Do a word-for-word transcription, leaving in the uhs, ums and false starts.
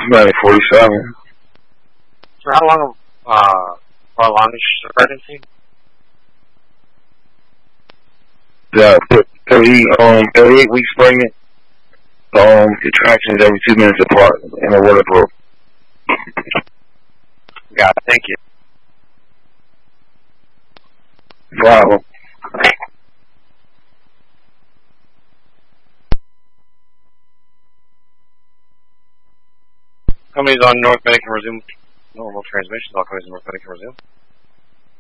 About forty-seven. For how long, uh, how long is the pregnancy? Yeah, thirty, um, thirty-eight weeks pregnant. Um, contractions every two minutes apart in a water broke. Got it, thank you. Problem. Companies on North Medic can resume normal transmissions. All companies on North Medic can resume.